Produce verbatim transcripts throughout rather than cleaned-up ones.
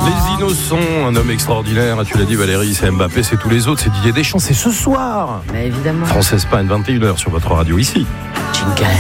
Les innocents, un homme extraordinaire. Tu l'as dit Valérie, c'est Mbappé, c'est tous les autres, c'est Didier Deschamps, c'est ce soir. Mais évidemment. France-Espagne, vingt et une heures sur votre radio ici. Jingle.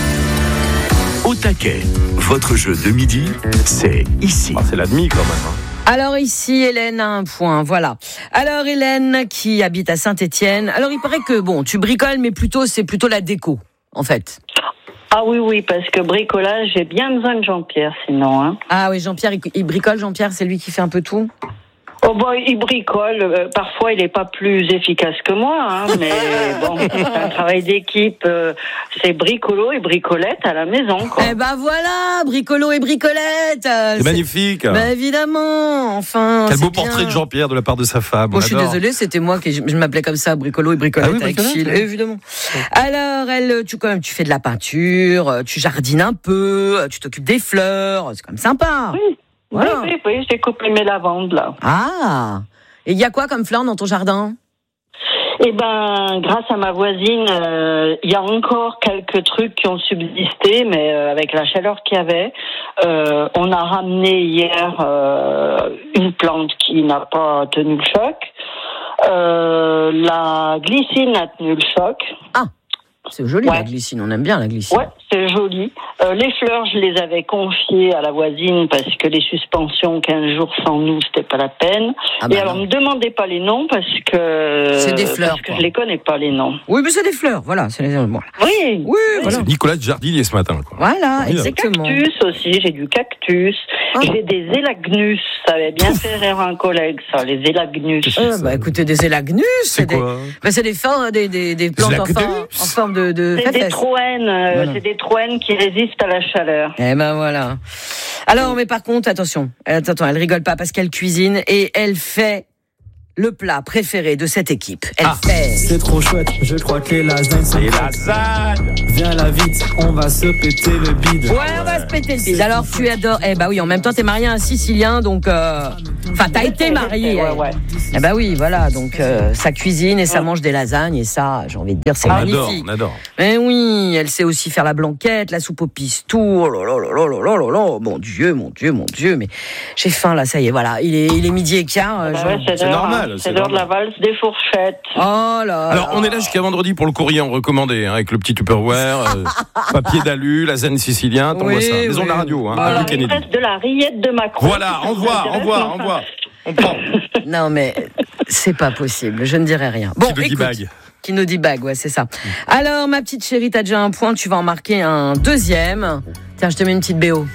Au taquet, votre jeu de midi, c'est ici. Ah, c'est la demi quand même. Hein. Alors ici, Hélène a un point, voilà. Alors Hélène, qui habite à Saint-Étienne. Alors il paraît que, bon, tu bricoles, mais plutôt c'est plutôt la déco, en fait. Ah oui, oui, parce que bricolage, j'ai bien besoin de Jean-Pierre, sinon. Hein. Ah oui, Jean-Pierre, il, il bricole, Jean-Pierre, c'est lui qui fait un peu tout. Oh bon, il bricole. Euh, parfois, il n'est pas plus efficace que moi, hein, mais bon, c'est un travail d'équipe. Euh, c'est bricolo et bricolette à la maison, quoi. Eh ben voilà, bricolo et bricolette. Euh, c'est magnifique. Ben évidemment, enfin. Quel beau bien. portrait de Jean-Pierre de la part de sa femme. Bon, je suis désolée, c'était moi qui je, je m'appelais comme ça, bricolo et bricolette ah oui, avec Phil, évidemment. Alors, elle, tu quand même, tu fais de la peinture, tu jardines un peu, tu t'occupes des fleurs, c'est quand même sympa. Oui. Voilà. Oui, oui, oui, j'ai coupé mes lavandes, là. Ah. Et il y a quoi comme fleurs dans ton jardin? Eh ben, grâce à ma voisine, il euh, y a encore quelques trucs qui ont subsisté, mais euh, avec la chaleur qu'il y avait, euh, on a ramené hier euh, une plante qui n'a pas tenu le choc. Euh, la glycine a tenu le choc. Ah, c'est joli, ouais. La glycine, on aime bien la glycine. Ouais, c'est joli. Euh, les fleurs, je les avais confiées à la voisine parce que les suspensions, quinze jours sans nous, c'était pas la peine. Ah bah Et alors, ne me demandez pas les noms parce que... C'est des fleurs, Parce que quoi. je les connais pas, les noms. Oui, mais c'est des fleurs, voilà. C'est les... voilà. Oui, oui, voilà. C'est Nicolas de Jardinier ce matin, quoi. Voilà, oui, exactement. Cactus aussi, j'ai du cactus. Ah. J'ai des élagnus. Ça avait bien fait rire un collègue, ça, les élagnus. Euh, bah écoutez, des élagnus, c'est, c'est quoi des... Bah, c'est des, for... des, des, des plantes en forme, en forme de, de c'est des troènes, euh, voilà. C'est des troènes qui résistent à la chaleur. Eh ben voilà. Alors, mais par contre, attention, attends, elle rigole pas parce qu'elle cuisine et elle fait le plat préféré de cette équipe. Elle ah, fait... C'est trop chouette, je crois que les lasagnes sont... Les lasagnes. Viens là vite, on va se péter le bide. Ouais, on va se péter le bide. Alors, tu adores... Eh bah oui, en même temps, t'es marié à un Sicilien, donc... Euh... Enfin, t'as été marié. Ouais, ouais. Eh bah oui, voilà, donc euh, ça cuisine et ça mange des lasagnes et ça, j'ai envie de dire, c'est on magnifique. Adore, on adore. Mais oui, elle sait aussi faire la blanquette, la soupe au pistou. Oh là là là là là là là. Mon Dieu, mon Dieu, mon Dieu. Mais j'ai faim là, ça y est, voilà. Il est, il est midi et quart. Euh, bah ouais, c'est, c'est normal. Hein. C'est, c'est l'heure de la valse des fourchettes. Oh là. Alors, on est là jusqu'à vendredi pour le courrier en recommandé, hein, avec le petit Tupperware, euh, papier d'alu, lasagne sicilien, t'envoies oui, ça. Maison oui. de la radio, hein. Alors, il reste de la rillette de Macron. Voilà, envoie, envoie, envoie. On prend. Non mais c'est pas possible, je ne dirai rien. Bon, qui nous dit bague. Qui nous dit bague, ouais, c'est ça. Alors, ma petite chérie, t'as déjà un point, tu vas en marquer un deuxième. Tiens, je te mets une petite B O.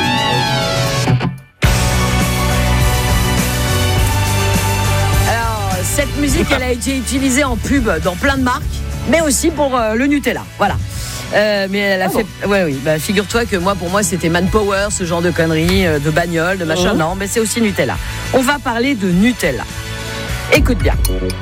Alors, cette musique, elle a été utilisée en pub dans plein de marques, mais aussi pour euh, le Nutella. Voilà. Euh, mais elle a ah fait. Bon. Ouais, oui. Bah, figure-toi que moi, pour moi, c'était Manpower, ce genre de conneries, euh, de bagnole, de machin. Mmh. Non, mais c'est aussi Nutella. On va parler de Nutella. Écoute bien.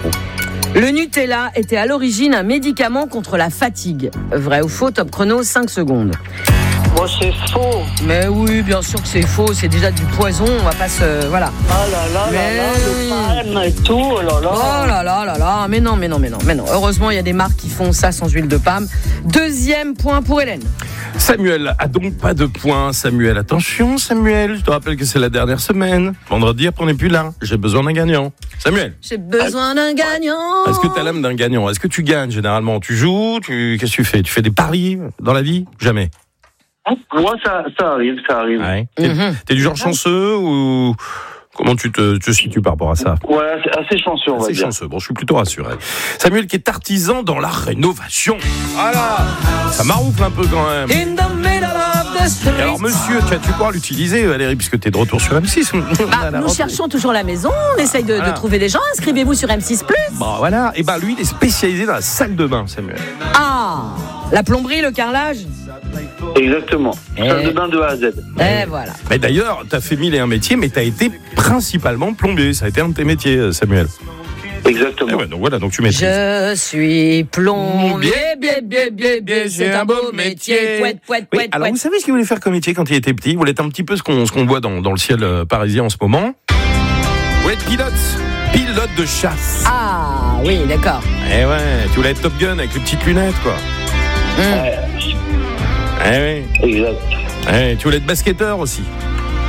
Le Nutella était à l'origine un médicament contre la fatigue. Vrai ou faux? Top chrono, cinq secondes. Bon, c'est faux. Mais oui, bien sûr que c'est faux. C'est déjà du poison. On va pas se. Voilà. Oh là là mais... là là, le palme et tout. Oh là là. Oh là là là là. Mais non, mais non, mais non, mais non. Heureusement, il y a des marques qui font ça sans huile de palme. Deuxième point pour Hélène. Samuel a donc pas de points. Samuel, attention, Samuel. Je te rappelle que c'est la dernière semaine. Vendredi, après, on n'est plus là. J'ai besoin d'un gagnant. Samuel. J'ai besoin d'un gagnant. Est-ce que tu as l'âme d'un gagnant? Est-ce que tu gagnes généralement? Tu joues? Tu... Qu'est-ce que tu fais? Tu fais des paris dans la vie? Jamais. Moi, ça, ça arrive, ça arrive. Ouais. T'es, mm-hmm. t'es du genre chanceux ou comment tu te, te situes par rapport à ça? Ouais, c'est assez chanceux, on va assez dire. chanceux. Bon, je suis plutôt rassuré. Samuel qui est artisan dans la rénovation. Voilà. Ça maroufle un peu quand même. In the middle of the street. Et alors, monsieur, tu vas tu pourras l'utiliser, Valérie, puisque t'es de retour sur M six. Bah, nous cherchons toujours la maison. On essaye de, voilà. de trouver des gens. Inscrivez-vous sur M six plus. Bon, voilà. Et bah, lui, il est spécialisé dans la salle de bain, Samuel. Ah, la plomberie, le carrelage. Exactement. Et... salle de bain de A à Z. Et voilà. Mais d'ailleurs, t'as fait mille et un métiers, mais t'as été principalement plombier. Ça a été un de tes métiers, Samuel. Exactement. Et ouais, donc voilà, donc tu maîtrises. Je suis plombier, bien, bien, bien, bien, c'est un beau métier. Pouette, pouette, oui, pouette, alors, pouette. vous savez ce qu'il voulait faire comme métier quand il était petit? Il voulait être un petit peu ce qu'on, ce qu'on voit dans, dans le ciel parisien en ce moment. Il voulait être pilote. Pilote de chasse. Ah, oui, d'accord. Eh ouais, tu voulais être Top Gun avec les petites lunettes, quoi. Mmh. Ouais. Eh oui. Exact. Eh, tu voulais être basketteur aussi.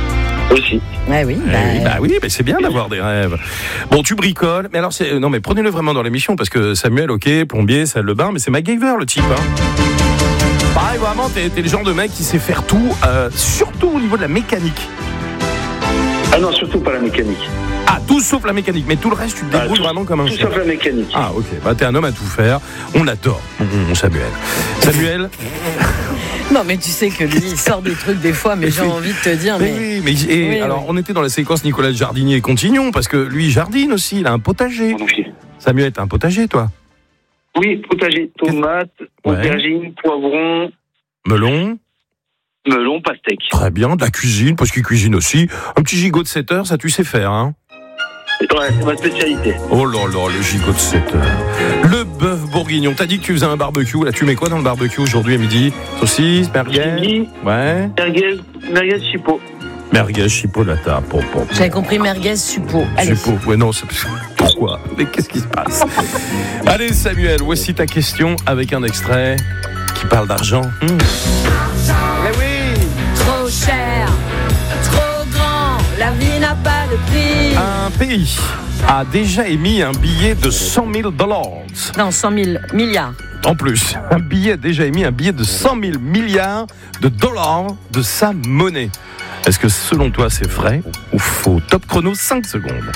Aussi. Ouais, oui. Eh Bah, oui, bah oui, mais c'est bien d'avoir des rêves. Bon, tu bricoles, mais alors c'est non, mais prenez-le vraiment dans l'émission parce que Samuel, ok, plombier, salle de bain, mais c'est MacGyver le type. Hein. Pareil, vraiment, t'es, t'es le genre de mec qui sait faire tout, euh, surtout au niveau de la mécanique. Ah non, surtout pas la mécanique. Ah, tout sauf la mécanique, mais tout le reste, tu te débrouilles Ah, tout- vraiment comme un Tout chef. sauf la mécanique. Ah, ok, bah t'es un homme à tout faire. On adore, mon Samuel. Samuel. Non, mais tu sais que lui, il sort des trucs des fois, mais j'ai envie de te dire, Mais mais. oui, mais et Oui, alors oui. on était dans la séquence Nicolas le jardinier. Continuons parce que lui il jardine aussi, il a un potager. Mon fils. Samuel, t'as un potager toi? Oui, potager, tomates, Ouais. aubergines, poivrons, Melon, melons, pastèques. très bien, de la cuisine parce qu'il cuisine aussi. Un petit gigot de sept heures, ça tu sais faire, hein? Ouais, c'est ma spécialité. Oh là là, le gigot de sept heures. Le bœuf bourguignon. T'as dit que tu faisais un barbecue. Là, tu mets quoi dans le barbecue aujourd'hui à midi? Saucisse, merguez. Chili, Ouais. merguez, merguez chipot. Merguez, chipolata. Pom, pom. J'avais compris merguez, suppo. Allez. Suppos. Ouais, non, c'est... Pourquoi? Mais qu'est-ce qui se passe? Allez, Samuel, voici ta question avec un extrait qui parle d'argent. Hmm. Mais oui! Trop cher, trop grand, la vie n'a pas de prix. Un pays a déjà émis un billet de cent mille dollars. Non, cent mille milliards. En plus, un billet a déjà émis un billet de cent mille milliards de dollars de sa monnaie. Est-ce que selon toi c'est vrai ou faux? Top chrono, cinq secondes.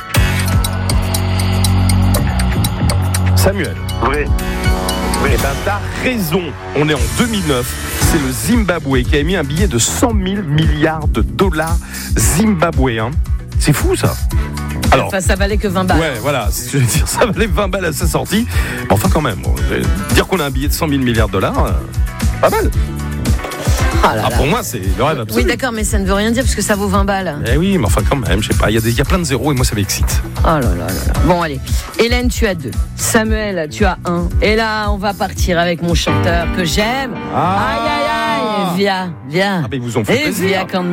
Samuel. Vrai. Eh ben t'as raison, on est en deux mille neuf, c'est le Zimbabwe qui a émis un billet de cent mille milliards de dollars zimbabwéens. C'est fou ça. Alors, Enfin, ça valait que vingt balles. ouais, voilà, c'est ce que je veux dire, ça valait vingt balles à sa sortie. Enfin quand même, bon, euh, dire qu'on a un billet de cent mille milliards de dollars, euh, pas mal. Ah là Ah, là. pour moi c'est le rêve absolu. Oui, d'accord, mais ça ne veut rien dire parce que ça vaut vingt balles. Eh oui, mais enfin quand même, je sais pas, il y, a des- il y a plein de zéros et moi ça m'excite. Oh là là là là. Bon, allez. Hélène, tu as deux. Samuel, tu as un. Et là, on va partir avec mon chanteur que j'aime. Ah. Aïe, aïe, aïe. Viens, viens. Ah, mais ils vous ont fait Et plaisir. viens quand